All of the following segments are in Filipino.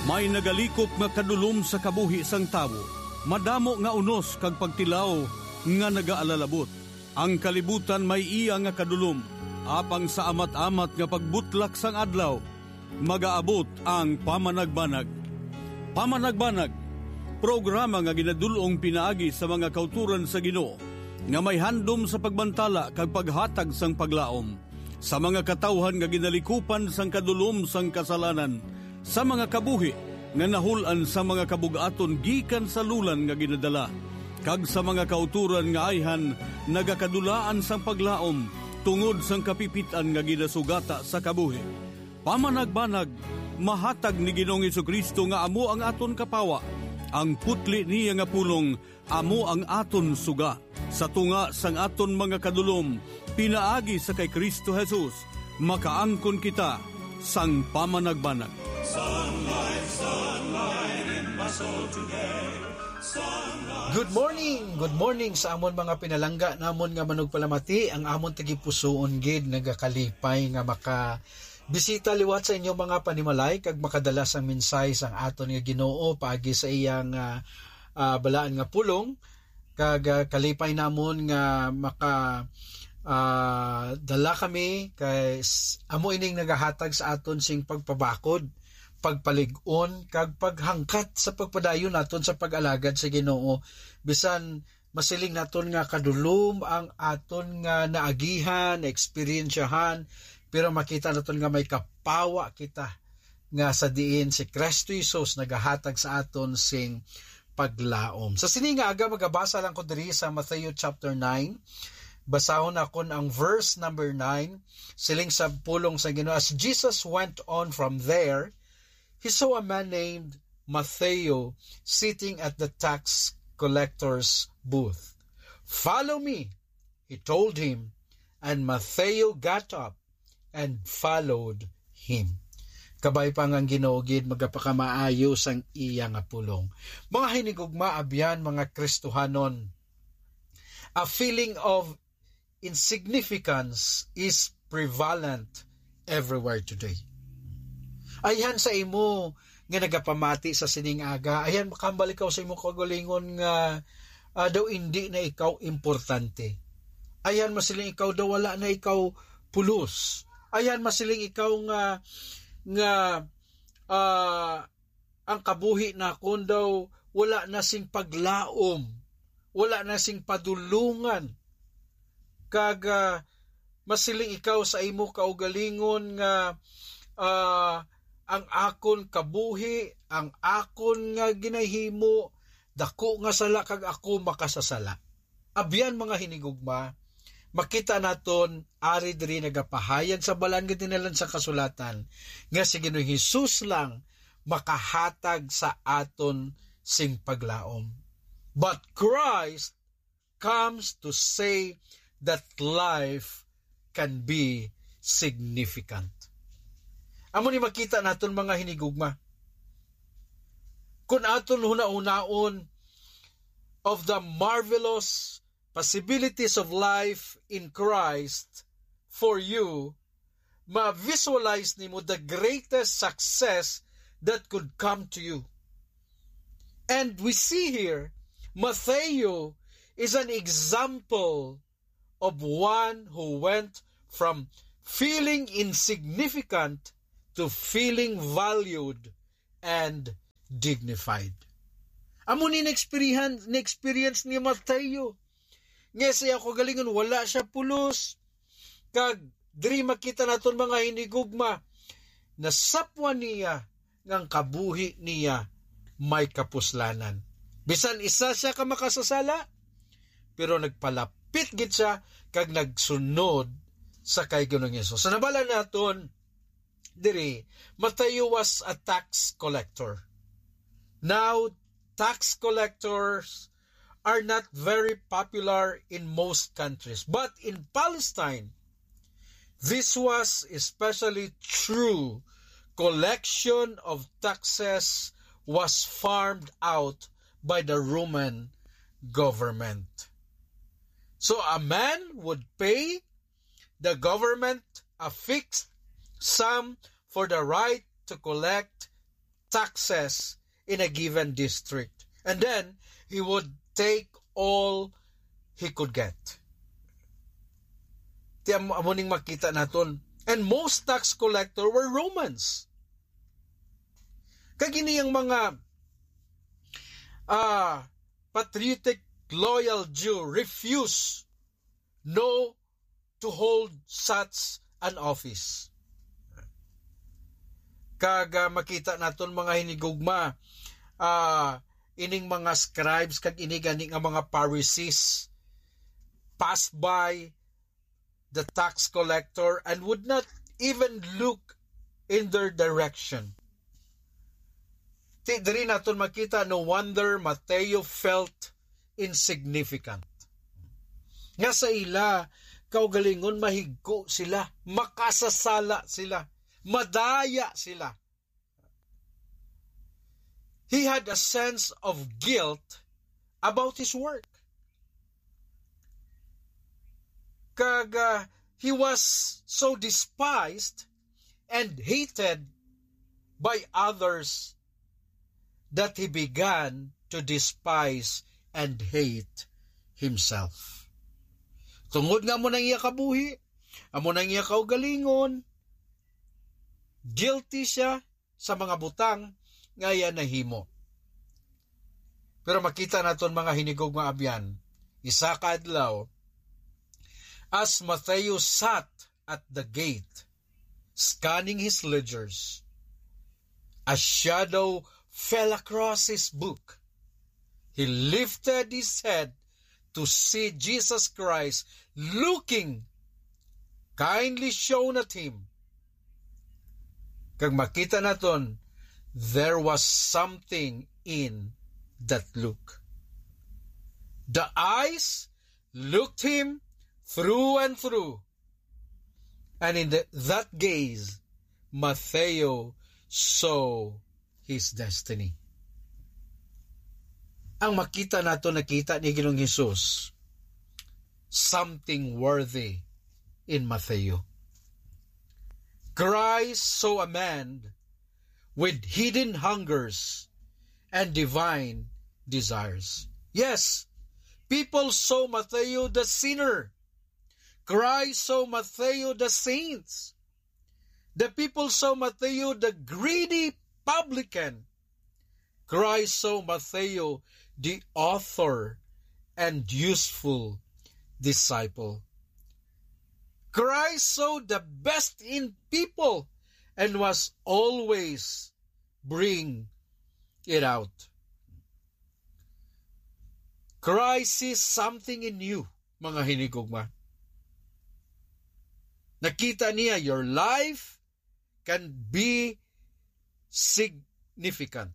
May nagalikop nga kadulom sa kabuhi sang tawo, madamo nga unos kag pagtilaw nga nagaalalabot. Ang kalibutan may iya nga kadulom, apang sa amat-amat nga pagbutlak sang adlaw, magaabot ang pamanagbanag. Pamanagbanag, programa nga ginadulong pinaagi sa mga kauturan sa Ginoo, nga may handom sa pagbantala kag paghatag sang paglaom, sa mga katawhan nga ginalikupan sang kadulom sang kasalanan, sa mga kabuhi nga nahulan sa mga kabugaton gikan sa lulan nga ginadala, kag sa mga kauturan nga ayhan nagakadulaan sang paglaom tungod sang kapipitan nga ginasugata sa kabuhi. Pamanagbanag, mahatag ni Ginoong Jesucristo nga amo ang aton kapawa, ang putli niya nga pulong amo ang aton suga. Sa tunga sang aton mga kadulom, pinaagi sa kay Kristo Jesus, makaangkon kita sang pamanagbanag. Sunlight in my soul today. Good morning sa amon mga pinalangga namon nga manugpalamati, ang amon tagipusoon gid nagakalipay nga maka bisita liwat sa inyo mga panimalay kag makadala sang mensahe sang aton nga Ginoo paagi sa iyang balaan nga pulong, kag kalipay namon nga maka dala kami kay amo ining nagahatag sa aton sing pagpabakod, pagpalig-on kag paghangkat sa pagpadayon naton sa pag-alagad sa Ginoo. Bisan masiling naton nga kadulom ang aton nga naagihan, eksperyensyahan, pero makita naton nga may kapawa kita nga sa diin si Kristo Jesus nagahatag sa aton sing paglaom. Sa sini nga aga magabasa lang ko diri sa Matthew chapter 9. Basahon akon ang verse number 9, siling sa pulong sa Ginoo. As Jesus went on from there, he saw a man named Matthew sitting at the tax collector's booth. "Follow me," he told him, and Matthew got up and followed him. Kabay pang ang Ginoo gid magapakamaayo sang iya nga pulong. Mga hinigugma abyan mga Kristohanon, a feeling of insignificance is prevalent everywhere today. Ayan sa imo nga nagapamati sa sining aga, ayan makambal ikaw sa imo kagalingon nga daw hindi na ikaw importante. Ayan masiling ikaw daw wala na ikaw pulos. Ayan masiling ikaw nga ang kabuhi na kun daw wala na sing paglaom, wala na sing padulungan. Kag masiling ikaw sa imo kaugalingon nga ang akon kabuhi, ang akon nga ginahimo, dako nga sala kag ako makasasala. Abyan mga hinigugma, makita naton ari diri nagapahayag sa balaan nga tinalan sa kasulatan nga si Ginoong Hesus lang makahatag sa aton sing paglaom. But Christ comes to say that life can be significant. Amo ni makita naton mga hinigugma, kung aton huna-unaon of the marvelous possibilities of life in Christ for you, ma-visualize nimo the greatest success that could come to you. And we see here Matthew is an example of one who went from feeling insignificant to feeling valued and dignified. Amo ni na-experience ni Matthew. Nga siya ko galingon wala siya pulos. Kag diri makita naton mga hinigugma na sapwa niya ngang kabuhi niya may kapuslanan. Bisan isa siya ka makasasala, pero nagpalapit gid siya kag nagsunod sa kay Ginoong Hesus. Sa nabala naton diri, Matthew was a tax collector. Now, tax collectors are not very popular in most countries, but in Palestine, this was especially true. Collection of taxes was farmed out by the Roman government. So a man would pay the government a fixed sum for the right to collect taxes in a given district. And then, he would take all he could get. Amuning makita naton. And most tax collector were Romans. Kagini yung mga patriotic, loyal Jew refuse to hold such an office. Kaga makita naton mga hinigugma, ining mga scribes kag inigani nga mga Pharisees passed by the tax collector and would not even look in their direction. Diri naton makita, no wonder Mateo felt insignificant. Nga sa ila, kaugalingon mahigko sila, makasasala sila, madaya sila. He had a sense of guilt about his work. He was so despised and hated by others that he began to despise and hate himself. Tungod nga mo nang iya kabuhi, amo nang iya kaugalingon, guilty siya sa mga butang nga iya nahimo. Pero makita naton mga hinigog mga abyan, isa ka adlaw, as Matthew sat at the gate, scanning his ledgers, a shadow fell across his book. He lifted his head to see Jesus Christ looking kindly shown at him. Kag makita naton, there was something in that look. The eyes looked him through and through. And in that gaze, Matthew saw his destiny. Ang makita nato, nakita ni Ginoong Hesus, something worthy in Matthew. Christ saw a man with hidden hungers and divine desires. Yes, people saw Matthew the sinner. Christ saw Matthew the saints. The people saw Matthew the greedy publican. Christ saw Matthew the author and useful disciple. Christ saw the best in people and was always bring it out. Christ sees something in you, mga hinigugma. Nakita niya your life can be significant.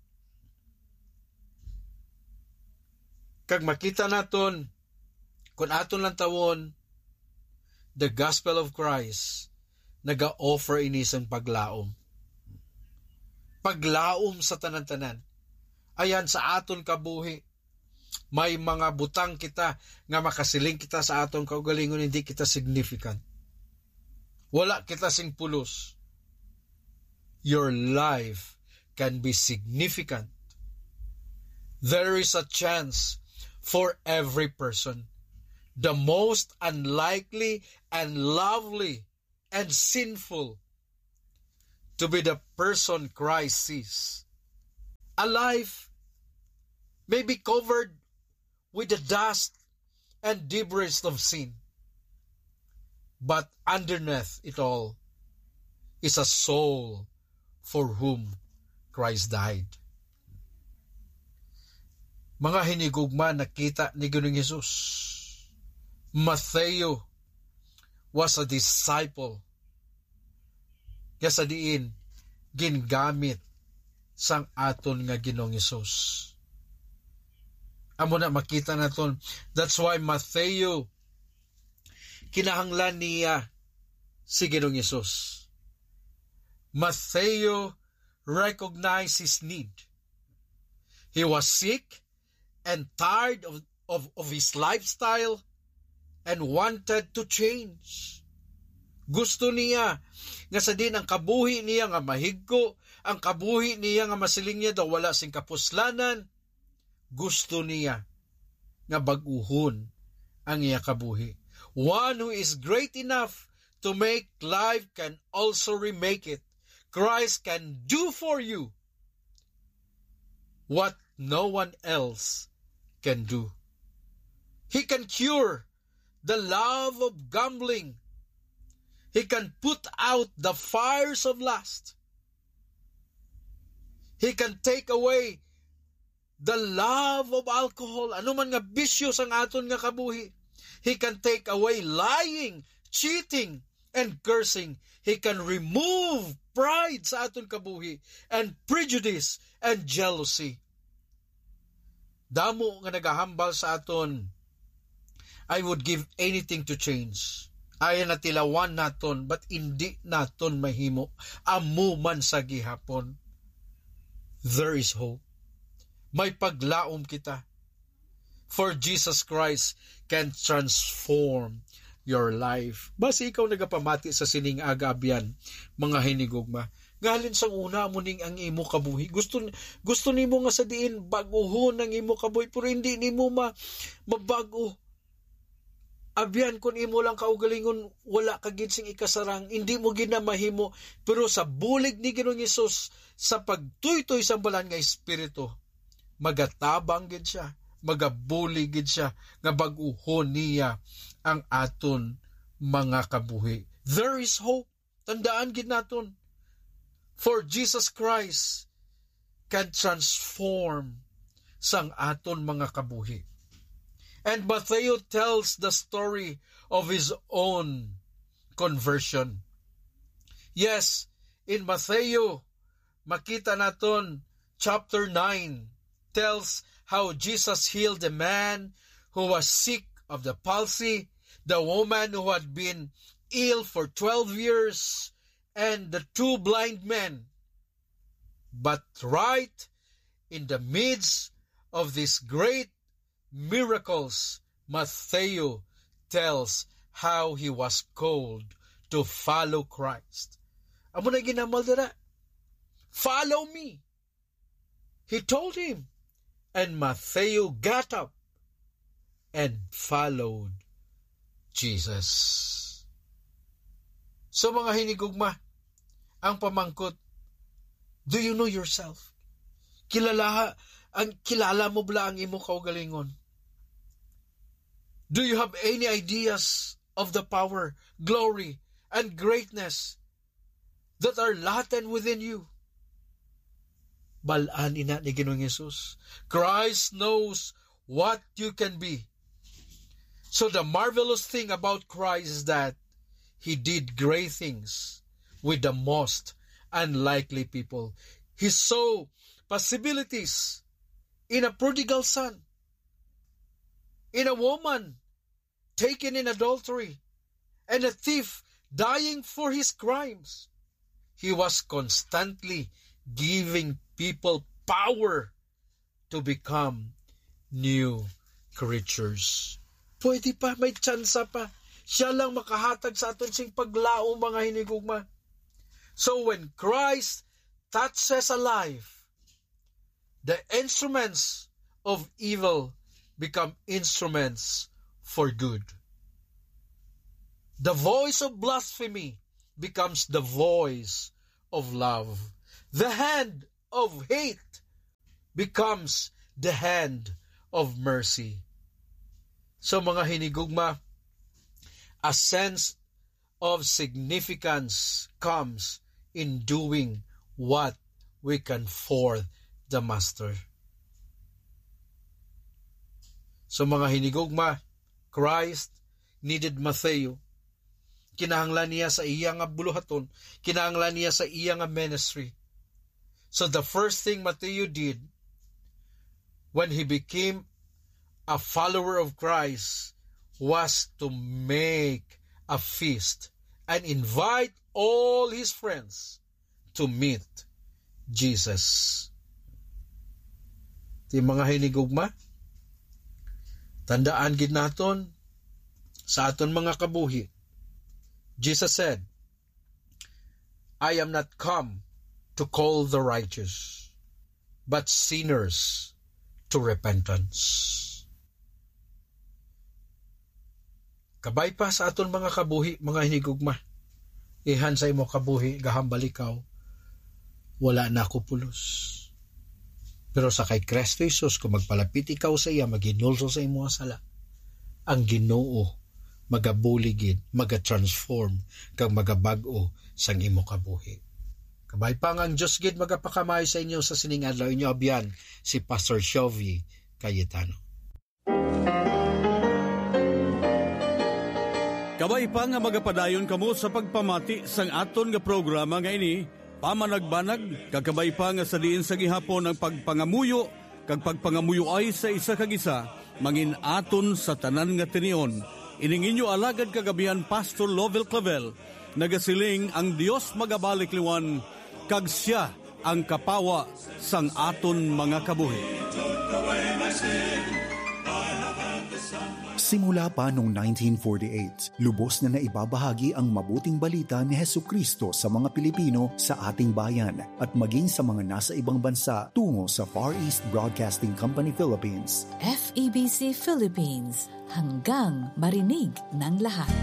Kag makita naton, kung aton lang tawon, the gospel of Christ, naga-offer inisang paglaom. Paglaom sa tanan-tanan. Ayan sa aton kabuhi. May mga butang kita nga makasiling kita sa aton kaugalingon, hindi kita significant. Wala kita sing pulos. Your life can be significant. There is a chance for every person. The most unlikely and lovely and sinful to be the person Christ sees. A life may be covered with the dust and debris of sin. But underneath it all is a soul for whom Christ died. Mga hinigugma, nakita ni Ginoong Hesus, Matthew was a disciple. Kaya sa diin, gingamit sang aton nga Ginoong Hesus. Amo na makita naton, that's why Matthew, kinahanglan niya si Ginoong Hesus. Matthew recognized his need. He was sick and tired of his lifestyle and wanted to change. Gusto niya nga sa din ang kabuhi niya nga mahigko, ang kabuhi niya nga masiling niya daw wala sing kapuslanan, gusto niya nga baguhon ang iya kabuhi. One who is great enough to make life can also remake it. Christ can do for you what no one else can do. He can cure the love of gambling. He can put out the fires of lust. He can take away the love of alcohol. Ano man nga bisyo sang aton nga kabuhi. He can take away lying, cheating, and cursing. He can remove pride sa aton kabuhi and prejudice and jealousy. Damo nga nagahambal sa aton, I would give anything to change. Ayan na tilawan naton, but hindi naton mahimo. Amo man sa gihapon. There is hope. May paglaom kita. For Jesus Christ can transform your life. Basi ikaw nagapamati sa sining agabian, mga hinigugma. Galin sang una mo ning ang imo kabuhi. Gusto nimo nga sa diin baguhon ang imo kabuhi, pero hindi nimo mabago. Abyan kung imo lang kaugalingon, wala ka gid sing ikasarang, hindi mo gid na mahimo, pero sa bulig ni Ginoong Hesus, sa pagtuytoy sa balan nga espiritu, magatabang gid siya, magabuli gid siya, nga baguhon niya ang aton mga kabuhi. There is hope. Tandaan gid naton. For Jesus Christ can transform sang aton mga kabuhi. And Matthew tells the story of his own conversion. Yes, in Matthew, makita naton chapter 9 tells how Jesus healed a man who was sick of the palsy, the woman who had been ill for 12 years, and the two blind men. But right in the midst of these great miracles, Matthew tells how he was called to follow Christ. Amo na ginamal dira. Follow me. He told him. And Matthew got up and followed Jesus. So mga hinigugma, ang pamangkot, do you know yourself? Kilala mo ba ang imo kaugalingon? Do you have any ideas of the power, glory, and greatness that are latent within you? Balaan ina ni Ginoong Hesus. Christ knows what you can be. So the marvelous thing about Christ is that He did great things with the most unlikely people. He saw possibilities in a prodigal son, in a woman taken in adultery, and a thief dying for his crimes. He was constantly giving people power to become new creatures. Pwede pa, may tsansa pa. Siya lang makahatag sa aton sing paglaom, mga hinigugma. So when Christ touches a life, the instruments of evil become instruments for good. The voice of blasphemy becomes the voice of love. The hand of hate becomes the hand of mercy. So mga hinigugma, a sense of significance comes in doing what we can for the Master. So mga hinigugma, Christ needed Matthew. Kinahanglan niya sa iya nga buluhaton, kinahanglan niya sa iya nga ministry. So the first thing Matthew did when he became a follower of Christ was to make a feast and invite all his friends to meet Jesus. Ti mga hinigugma, tandaan gid naton sa aton mga kabuhi. Jesus said, I am not come to call the righteous, but sinners to repentance. Kabay pa sa aton mga kabuhi, mga hinigugma. Ihan sa imo kabuhi, gahambal ikaw, wala na ako pulos. Pero sa kay Kristo Jesus, kung magpalapit ikaw sa iya, maghinulso sa imo sala, ang Ginoo magabuligid, magatransform, kang magabag-o sang imo kabuhi. Kabay pa ang Diyos gid magapakamay sa inyo sa sining adlaw. Inyo abyan si Pastor Shelby Cayetano. Kabay pa nga magapadayon kamo sa pagpamati sang aton nga programa nga ini, pamanagbanag, kagkabay pa nga sa diin sa gihapon ang pagpangamuyo, kag pagpangamuyo ay sa isa kag isa, mangin aton sa tanan nga tinion. Ining inyo alagad kagabihan Pastor Lovell Clavel, nagasiling ang Dios magabalik liwan, kag siya ang kapawa sang aton mga kabuhi. Simula pa noong 1948, lubos na naibabahagi ang mabuting balita ni Hesukristo sa mga Pilipino sa ating bayan at maging sa mga nasa ibang bansa tungo sa Far East Broadcasting Company Philippines. FEBC Philippines, hanggang marinig ng lahat.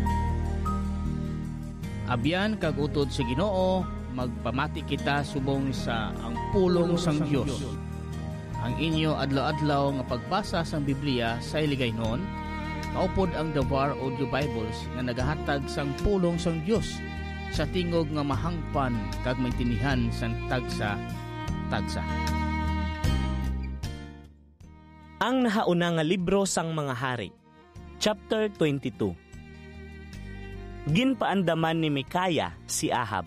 Abyan kag utod sa Ginoo, magpamati kita subong sa ang pulong sang Dios. Ang inyo adlaw-adlaw nga pagbasa sang Biblia sa iligaynon, maupod ang The Var Audio Bibles nga nagahatag sang pulong sang Dios sa tingog nga mahangpan kag maintinihan sang tagsa. Ang nahauna nga libro sang mga hari, Chapter 22. Ginpaandaman ni Mikaya si Ahab.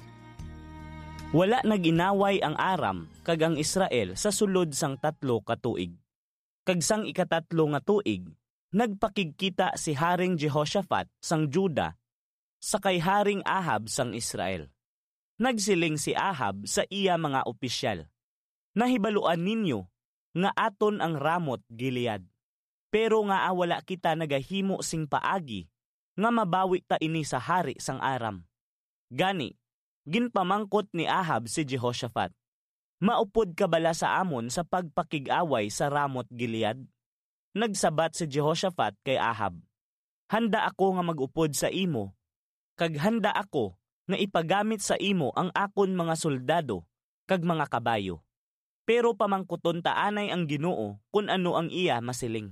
Wala naginaway ang Aram kag ang Israel sa sulod sang 3 ka tuig. Kag sang 3 nga tuig, nagpakigkita si Haring Jehoshaphat sang Juda sa kay Haring Ahab sang Israel. Nagsiling si Ahab sa iya mga opisyal, nahibaluan ninyo nga aton ang Ramot Gilead. Pero nga wala kita nagahimo sing paagi nga mabawi ta ini sa hari sang Aram. Gani, ginpamangkot ni Ahab si Jehoshaphat, maupod ka bala sa amon sa pagpakig-away sa Ramot Gilead? Nagsabat si Jehoshaphat kay Ahab, handa ako nga mag-upod sa imo, kag handa ako nga ipagamit sa imo ang akon mga soldado kag mga kabayo. Pero pamangkuton taanay ang Ginoo kung ano ang iya masiling.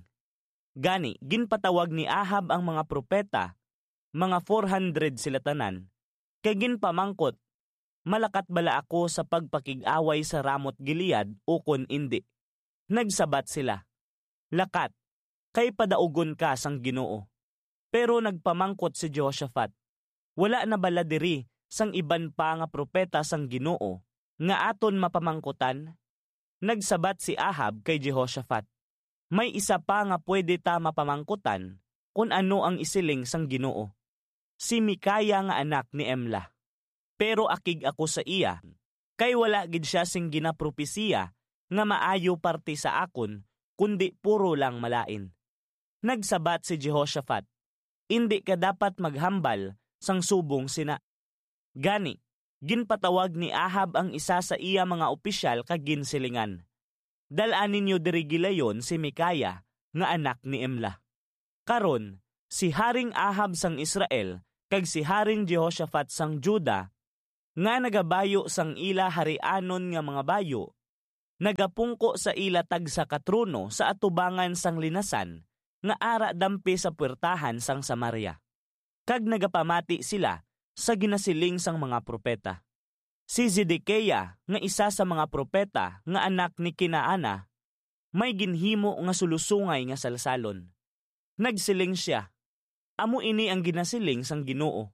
Gani, ginpatawag ni Ahab ang mga propeta, mga 400 sila tanan, kay ginpamangkot, malakat bala ako sa pagpakig-away sa Ramot Gilead o kun indi. Nagsabat sila, lakat, kay padaugon ka sang Ginoo. Pero nagpamangkot si Jehoshaphat, wala na bala diri sang iban pa nga propeta sang Ginoo, nga aton mapamangkutan? Nagsabat si Ahab kay Jehoshaphat, may isa pa nga pwede ta mapamangkutan kung ano ang isiling sang Ginoo. Si Mikaya nga anak ni Emla. Pero akig ako sa iya, kay wala gid siya sing ginapropesiya nga maayo parte sa akon, kundi puro lang malain. Nagsabat si Jehoshaphat, hindi ka dapat maghambal sang subong sina. Gani, ginpatawag ni Ahab ang isa sa iya mga opisyal kag ginsilingan. Dalaan ninyo diri gilayon si Mikaya nga anak ni Emla. Karon, si Haring Ahab sang Israel kag si Haring Jehoshaphat sang Juda nga nagabayo sang ila harianon nga mga bayo, nagapungko sa ila tagsa ka trono sa atubangan sang linasan nga ara dampi sa puwertahan sang Samaria. Kag nagapamati sila sa ginasiling sang mga propeta. Si Zedekiah nga isa sa mga propeta nga anak ni Kinaana, may ginhimo nga sulusungay nga salsalon. Nagsiling siya, amo ini ang ginasiling sang Ginoo.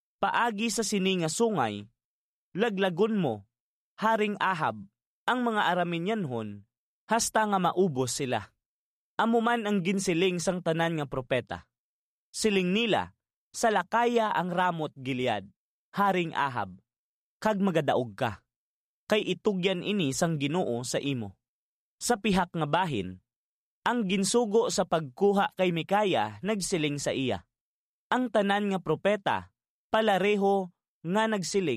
Paagi sa sini nga sungay, laglagon mo, Haring Ahab, ang mga Arameñanhon, hasta nga maubos sila. Amo man ang ginsiling sang tanan nga propeta. Siling nila, salakaya ang Ramot Gilead, Haring Ahab, kag magadaog ka, kay itugyan ini sang Ginoo sa imo. Sa pihak nga bahin, ang ginsugo sa pagkuha kay Mikaya nagsiling sa iya. Ang tanan nga propeta, palareho nga nagsiling,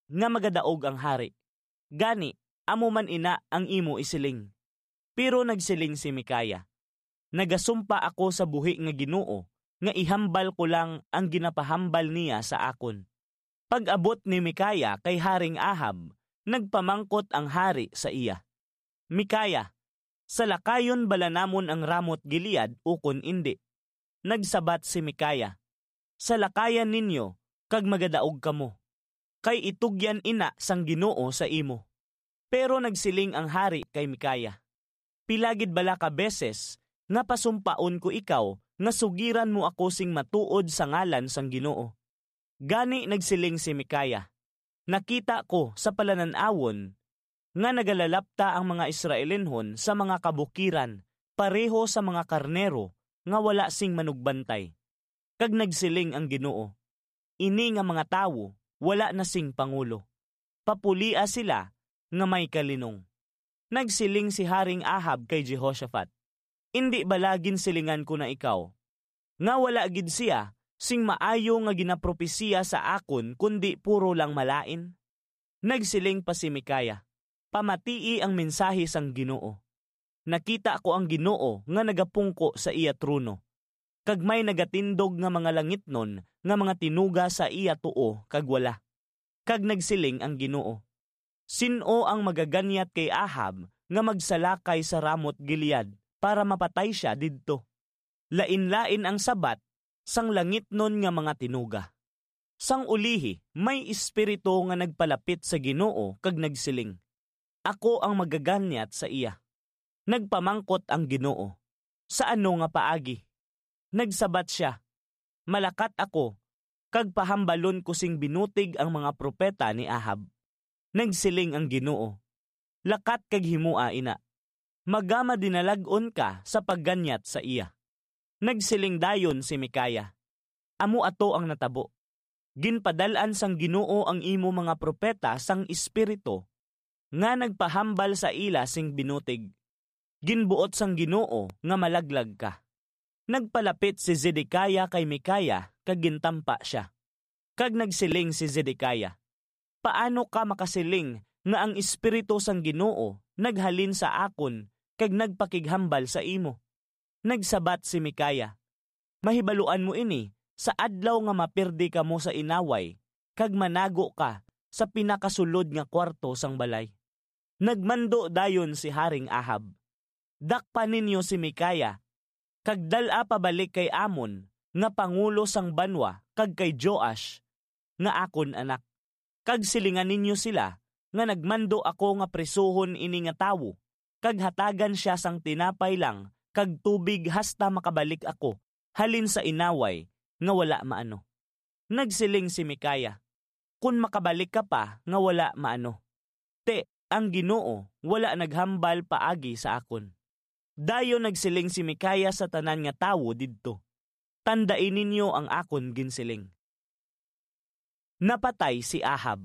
nga magadaog ang hari. Gani, amo man ina ang imo isiling. Pero nagsiling si Mikaya, nagasumpa ako sa buhi nga Ginoo, nga ihambal ko lang ang ginapahambal niya sa akon. Pag-abot ni Mikaya kay Haring Ahab, nagpamangkot ang hari sa iya. Mikaya, sa lakayon bala namon ang Ramot Gilead ukon indi? Nagsabat si Mikaya, sa lakayan ninyo, kag magadaog kamo. Kay itugyan ina sang Ginoo sa imo. Pero nagsiling ang hari kay Mikaya, pilagid bala ka beses nga pasumpaon ko ikaw nga sugiran mo ako sing matuod sa ngalan sang Ginoo. Gani nagsiling si Mikaya, nakita ko sa palananawon nga nagalalapta ang mga Israelinhon sa mga kabukiran pareho sa mga karnero nga wala sing manugbantay. Kag nagsiling ang Ginoo, ini nga mga tawo wala na sing pangulo. Papulia sila nga may kalinong. Nagsiling si Haring Ahab kay Jehoshaphat, indi balagin silingan ko na ikaw, nga wala gid siya sing maayo nga ginapropesiya sa akon kundi puro lang malain? Nagsiling pa si Mikaya, pamatii ang mensahe sang Ginoo. Nakita ko ang Ginoo nga nagapungko sa iya trono, kag may nagatindog nga mga langitnon nga mga tinuga sa iya tuo kag wala. Kag nagsiling ang Ginoo, sino ang magaganyat kay Ahab nga magsalakay sa Ramot Gilead para mapatay siya didto? Lain-lain ang sabat sang langitnon nga mga tinuga. Sang ulihi, may espiritu nga nagpalapit sa Ginoo kag nagsiling, ako ang magaganyat sa iya. Nagpamangkot ang Ginoo, sa ano nga paagi? Nagsabat siya, malakat ako, kag pahambalon ko sing binutig ang mga propeta ni Ahab. Nagsiling ang Ginoo, lakat kag himua ina, magama dinalag-on ka sa pagganyat sa iya. Nagsiling dayon si Mikaya, amo ato ang natabo. Ginpadalan sang Ginoo ang imo mga propeta sang espiritu, nga nagpahambal sa ila sing binutig. Ginbuot sang Ginoo nga malaglag ka. Nagpalapit si Zedekiah kay Mikaya kag gintampa siya. Kag nagsiling si Zedekiah, paano ka makasiling nga ang espiritu sang Ginoo naghalin sa akon kag nagpakighambal sa imo? Nagsabat si Mikaya, mahibaluan mo ini sa adlaw nga mapirdi ka mo sa inaway kag manago ka sa pinakasulod nga kwarto sang balay. Nagmando dayon si Haring Ahab, dakpa ninyo si Mikaya kag dala pabalik kay Amon nga pangulo sang banwa kag kay Joash nga akon anak. Kag silingan ninyo sila nga nagmando ako nga presuhon ini nga tawo, kag hatagan siya sang tinapay lang kag tubig hasta makabalik ako halin sa inaway nga wala maano. Nagsiling si Mikaya, kun makabalik ka pa nga wala maano. Te, ang Ginoo wala naghambal paagi sa akon. Dayon nagsiling si Mikaya sa tanan nga tawo didto, tandain ninyo ang akon ginsiling. Napatay si Ahab.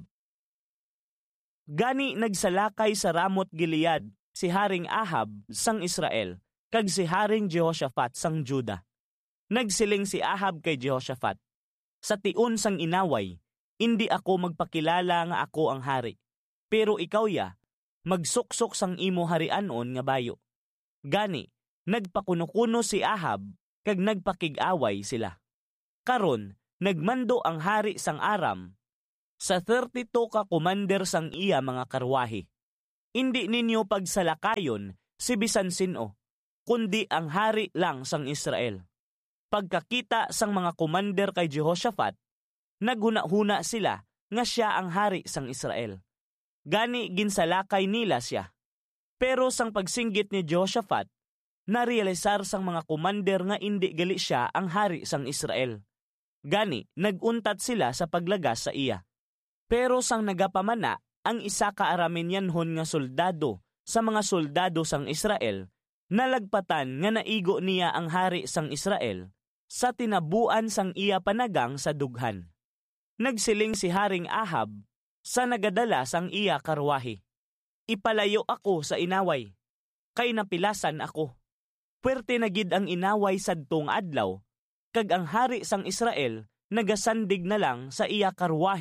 Gani nagsalakay sa Ramot Gilead si Haring Ahab sang Israel, kag si Haring Jehoshaphat sang Juda. Nagsiling si Ahab kay Jehoshaphat, sa tiun sang inaway, hindi ako magpakilala nga ako ang hari, pero ikaw ya, magsuksok sang imo harianon nga bayo. Gani, nagpakuno-kuno si Ahab, kag nagpakig-away sila. Karon, nagmando ang hari sang Aram, sa 32 ka commander sang iya mga karwahe. Hindi ninyo pagsalakayon si bisan sino, kundi ang hari lang sang Israel. Pagkakita sang mga commander kay Jehoshaphat, naghuna-huna sila nga siya ang hari sang Israel. Gani ginsalakay nila siya. Pero sang pagsinggit ni Jehoshaphat, narealisar sang mga commander nga indi gali siya ang hari sang Israel. Gani naguntat sila sa paglagas sa iya. Pero sang nagapamana ang isa ka Arameñanhon nga soldado sa mga soldado sang Israel, nalagpatan nga naigo niya ang hari sang Israel sa tinabuan sang iya panagang sa dughan. Nagsiling si Haring Ahab sa nagadala sang iya karwahe, ipalayo ako sa inaway, kay napilasan ako. Puwerte na gid ang inaway sadtong adlaw, kag ang hari sang Israel nagasandig na lang sa iya karwahe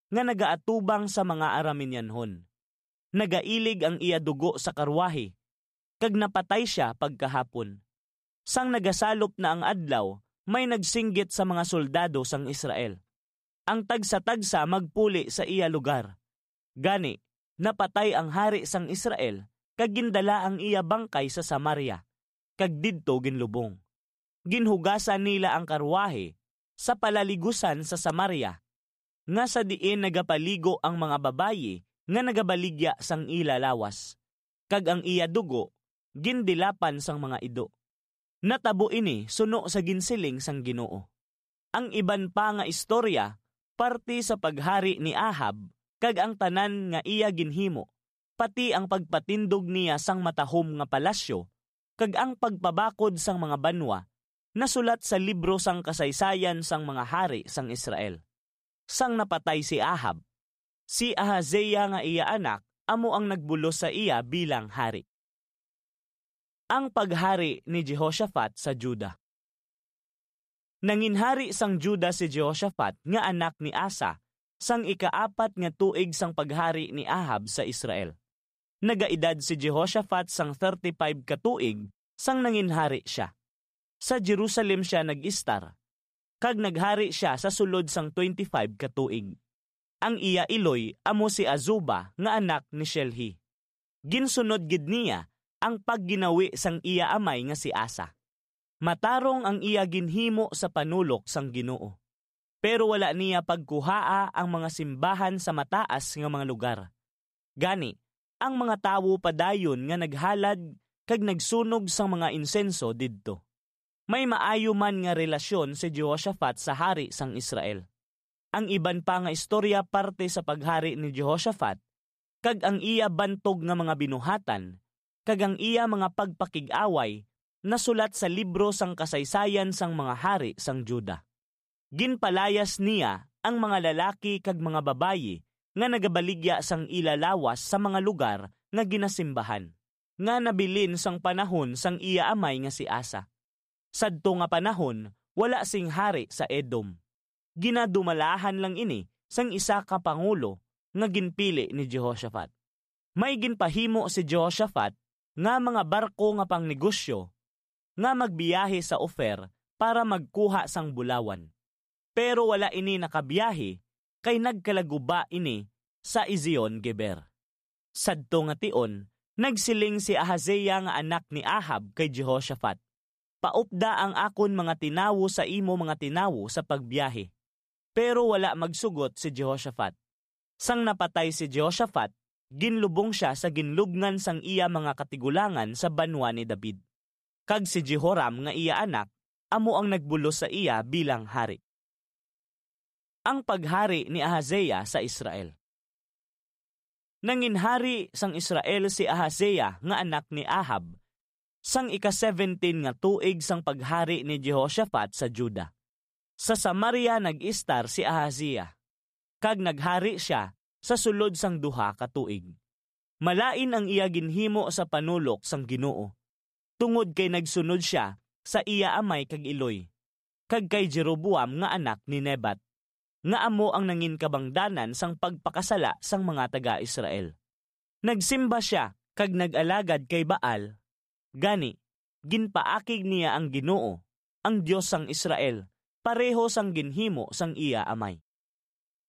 nga nagaatubang sa mga Araminyanhon. Nagailig ang iya dugo sa karwahe, kag napatay siya pagkahapon. Sang nagasalop na ang adlaw, may nagsinggit sa mga soldado sang Israel. Ang tagsa-tagsa magpuli sa iya lugar. Gani, napatay ang hari sang Israel, kag gindala ang iya bangkay sa Samaria, kag didto ginlubong. Ginhugasan nila ang karwahe sa palaligusan sa Samaria, nga sa diin nagapaligo ang mga babayi nga nagabaligya sang ila lawas, kag ang iya dugo gindilapan sang mga ido. Natabo ini suno sa ginsiling sang Ginoo. Ang iban pa nga istorya parte sa paghari ni Ahab, kag ang tanan nga iya ginhimo, pati ang pagpatindog niya sang matahom nga palasyo, kag ang pagpabakod sang mga banwa, nasulat sa libro sang kasaysayan sang mga hari sang Israel. Sang napatay si Ahab, si Ahaziah nga iya anak, amo ang nagbulos sa iya bilang hari. Ang paghari ni Jehoshaphat sa Juda. Nanginhari sang Juda si Jehoshaphat nga anak ni Asa, sang ikaapat nga tuig sang paghari ni Ahab sa Israel. Nagaedad si Jehoshaphat sang 35 katuig sang nanginhari siya. Sa Jerusalem siya nag-istar, kag naghari siya sa sulod sang 25 katuig. Ang iya iloy amo si Azuba nga anak ni Shelhi. Ginsunod gid niya ang pagginawi sang iya amay nga si Asa. Matarong ang iya ginhimo sa panulok sang Ginoo. Pero wala niya pagkuhaa ang mga simbahan sa mataas nga mga lugar. Gani, ang mga tawo padayon nga naghalad kag nagsunog sang mga insenso didto. May maayo man nga relasyon si Jehoshaphat sa hari sang Israel. Ang iban pa nga istorya parte sa paghari ni Jehoshaphat, kag ang iya bantog nga mga binuhatan, kag ang iya mga pagpakig-away, nasulat sa libro sang kasaysayan sang mga hari sang Juda. Ginpalayas niya ang mga lalaki kag mga babayi nga nagabaligya sang ilalawas sa mga lugar nga ginasimbahan, nga nabilin sang panahon sang iya amay nga si Asa. Sadto nga panahon, wala sing hari sa Edom. Ginadumalahan lang ini sang isa ka pangulo nga ginpili ni Jehoshaphat. May ginpahimo si Jehoshaphat nga mga barko nga pangnegosyo nga magbiyahe sa Ofer para magkuha sang bulawan. Pero wala ini nakabiyahe kay nagkalaguba ini sa Ezion Geber. Sadto nga tion, nagsiling si Ahaziah nga anak ni Ahab kay Jehoshaphat, "Paupda ang akon mga tinawo sa imo mga tinawo sa pagbiyahe." Pero wala magsugot si Jehoshaphat. Sang napatay si Jehoshaphat, ginlubong siya sa ginlubngan sang iya mga katigulangan sa banwa ni David. Kag si Jehoram nga iya anak, amo ang nagbulos sa iya bilang hari. Ang paghari ni Ahaziah sa Israel. Nanginhari sang Israel si Ahaziah nga anak ni Ahab, sang ika-17 nga tuig sang paghari ni Jehoshaphat sa Juda. Sa Samaria nag-istar si Ahaziah, kag naghari siya sa sulod sang duha ka tuig. Malain ang iya ginhimo sa panulok sang Ginoo, tungod kay nagsunod siya sa iya amay kag iloy, kag kay Jeroboam nga anak ni Nebat, nga amo ang nanginkabangdanan sang pagpakasala sang mga taga-Israel. Nagsimba siya kag nag-alagad kay Baal. Gani, ginpaakig niya ang Ginoo, ang Diyos sang Israel, pareho sang ginhimo sang iya amay.